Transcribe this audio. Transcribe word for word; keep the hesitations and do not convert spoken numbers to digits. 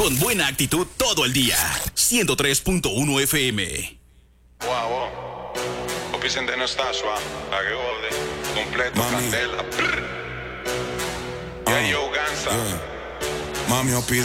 Con buena actitud todo el día. ciento tres punto uno F M. Wow, wow. Opicente no está suave. A que jode. Completo, Mami. candela. Ah, Yeah, yo, Gansa. yeah. Mami, opi